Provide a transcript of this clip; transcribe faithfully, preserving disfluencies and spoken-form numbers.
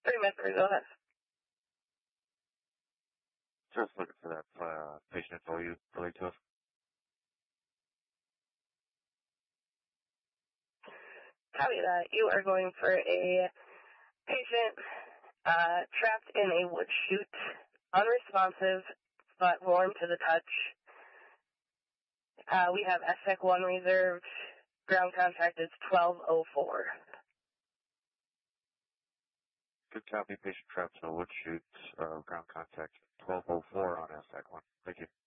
Three Medford, go ahead. Just looking for that uh, patient info you relayed to us. Copy that. You are going for a patient uh, trapped in a wood chute, unresponsive, but warm to the touch. Uh, we have S S E C one reserved. Ground contact is twelve oh four. Good copy. Patient trapped in a wood chute. Uh, ground contact twelve oh four on S S E C one. Thank you.